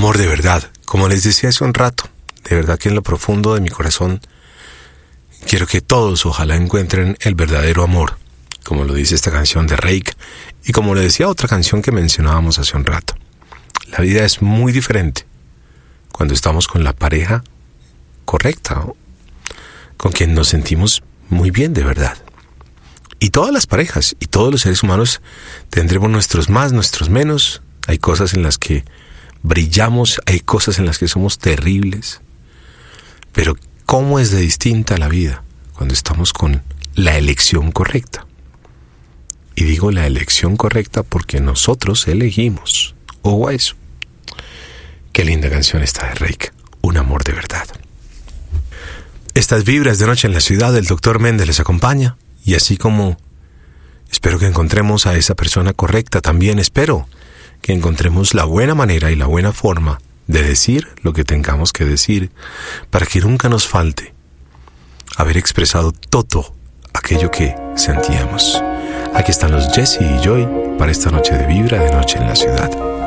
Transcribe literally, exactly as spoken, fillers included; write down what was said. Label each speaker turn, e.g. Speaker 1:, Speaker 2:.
Speaker 1: amor de verdad. Como les decía hace un rato, de verdad que en lo profundo de mi corazón quiero que todos ojalá encuentren el verdadero amor, como lo dice esta canción de Reik y como lo decía otra canción que mencionábamos hace un rato. La vida es muy diferente cuando estamos con la pareja correcta, ¿no? Con quien nos sentimos muy bien de verdad. Y todas las parejas y todos los seres humanos tendremos nuestros más, nuestros menos. Hay cosas en las que brillamos, hay cosas en las que somos terribles. Pero ¿cómo es de distinta la vida cuando estamos con la elección correcta? Y digo la elección correcta porque nosotros elegimos. Ojo a eso. Qué linda canción esta de Reik, Un amor de verdad. Estas vibras de Noche en la Ciudad, el doctor Méndez les acompaña. Y así como espero que encontremos a esa persona correcta, también espero que encontremos la buena manera y la buena forma de decir lo que tengamos que decir para que nunca nos falte haber expresado todo aquello que sentíamos. Aquí están los Jesse y Joy para esta noche de vibra de Noche en la Ciudad.